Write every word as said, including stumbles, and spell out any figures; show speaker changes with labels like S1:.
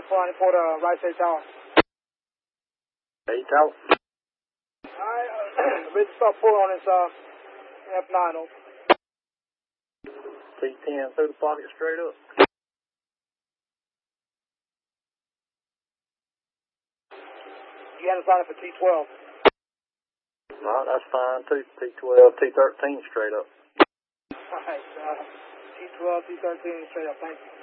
S1: flying for the right side tower.
S2: Hey, tower.
S1: Alright, uh, ready to start pulling on this uh, F nine oh.
S2: T ten through the pocket straight up.
S1: You had to sign up for T twelve.
S2: No, that's fine too. T twelve, T thirteen straight up.
S1: Alright, uh, T twelve, T thirteen straight up, thank you.